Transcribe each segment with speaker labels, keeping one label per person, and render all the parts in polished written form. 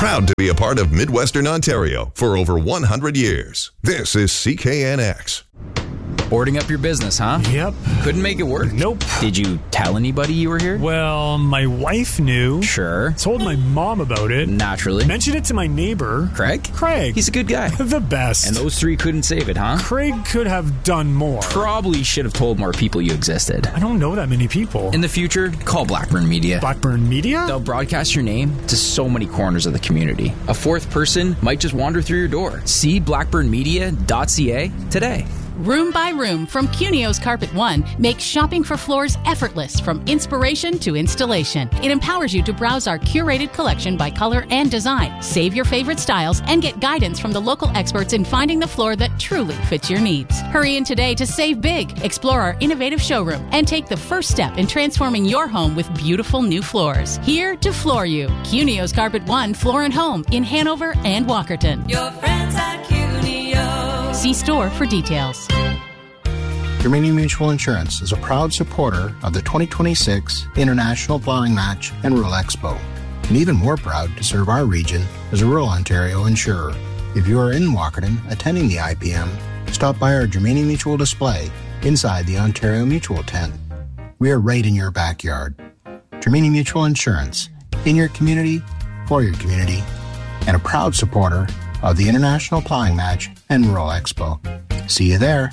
Speaker 1: Proud to be a part of Midwestern Ontario for over 100 years. This is CKNX.
Speaker 2: Boarding up your business, huh?
Speaker 3: Yep.
Speaker 2: Couldn't make it work?
Speaker 3: Nope.
Speaker 2: Did you tell anybody you were here?
Speaker 3: Well, my wife knew.
Speaker 2: Sure.
Speaker 3: Told my mom about it.
Speaker 2: Naturally.
Speaker 3: Mentioned it to my neighbor.
Speaker 2: Craig?
Speaker 3: Craig.
Speaker 2: He's a good guy.
Speaker 3: The best.
Speaker 2: And those three couldn't save it, huh?
Speaker 3: Craig could have done more.
Speaker 2: Probably should have told more people you existed.
Speaker 3: I don't know that many people.
Speaker 2: In the future, call Blackburn Media.
Speaker 3: Blackburn Media?
Speaker 2: They'll broadcast your name to so many corners of the community. A fourth person might just wander through your door. See blackburnmedia.ca today.
Speaker 4: Room by Room from Cunio's Carpet One makes shopping for floors effortless from inspiration to installation. It empowers you to browse our curated collection by color and design, save your favorite styles, and get guidance from the local experts in finding the floor that truly fits your needs. Hurry in today to save big, explore our innovative showroom, and take the first step in transforming your home with beautiful new floors. Here to floor you. Cunio's Carpet One Floor and Home in Hanover and Walkerton.
Speaker 5: Your friends at Cunio.
Speaker 4: See store for details.
Speaker 6: Germania Mutual Insurance is a proud supporter of the 2026 International Plowing Match and Rural Expo, and even more proud to serve our region as a rural Ontario insurer. If you are in Walkerton attending the IPM, stop by our Germania Mutual display inside the Ontario Mutual tent. We are right in your backyard. Germania Mutual Insurance, in your community, for your community, and a proud supporter of the International Plowing Match and Rural Expo. See you there.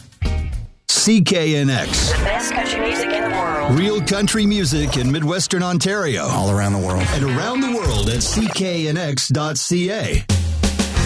Speaker 7: CKNX.
Speaker 5: The best country music in the world.
Speaker 7: Real country music in Midwestern Ontario.
Speaker 8: All around the world.
Speaker 7: And around the world at cknx.ca.